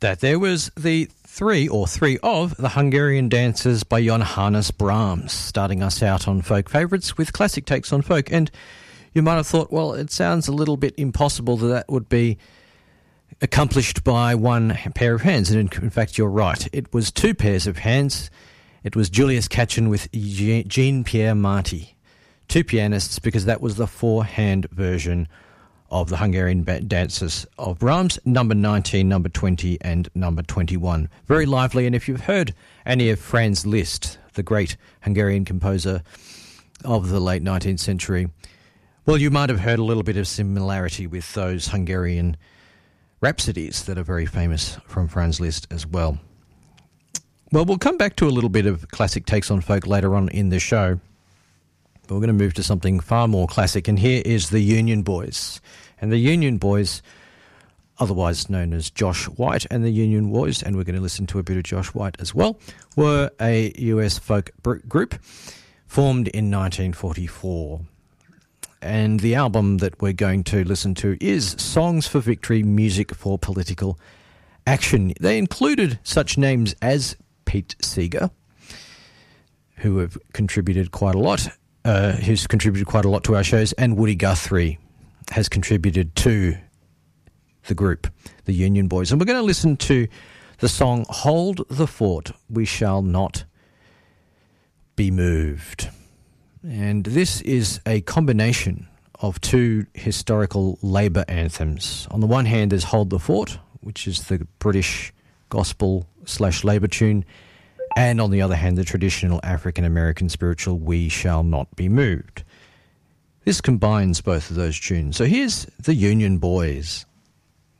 That there was the three of the Hungarian dances by Johannes Brahms, starting us out on folk favourites with classic takes on folk. And you might have thought, well, it sounds a little bit impossible that would be accomplished by one pair of hands. And in fact, you're right. It was two pairs of hands. It was Julius Katchen with Jean-Pierre Marty, two pianists, because that was the four-hand version of the Hungarian dances of Brahms, number 19, number 20, and number 21. Very lively, and if you've heard any of Franz Liszt, the great Hungarian composer of the late 19th century, well, you might have heard a little bit of similarity with those Hungarian rhapsodies that are very famous from Franz Liszt as well. Well, we'll come back to a little bit of classic takes on folk later on in the show. But we're going to move to something far more classic, and here is the Union Boys. And the Union Boys, otherwise known as Josh White and the Union Boys, and we're going to listen to a bit of Josh White as well, were a US folk group formed in 1944. And the album that we're going to listen to is Songs for Victory, Music for Political Action. They included such names as Pete Seeger, who have contributed quite a lot, who's contributed quite a lot to our shows, and Woody Guthrie has contributed to the group, the Union Boys. And we're going to listen to the song Hold the Fort, We Shall Not Be Moved. And this is a combination of two historical Labour anthems. On the one hand, there's Hold the Fort, which is the British gospel/Labour tune, and on the other hand, the traditional African-American spiritual We Shall Not Be Moved. This combines both of those tunes. So here's the Union Boys.